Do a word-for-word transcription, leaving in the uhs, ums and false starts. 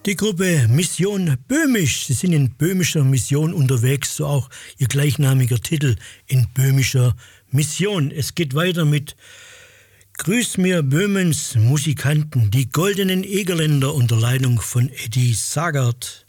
Die Gruppe Mission Böhmisch. Sie sind in böhmischer Mission unterwegs, so auch ihr gleichnamiger Titel in böhmischer Mission. Es geht weiter mit Grüß mir Böhmens Musikanten, die goldenen Egerländer unter Leitung von Eddie Sagert.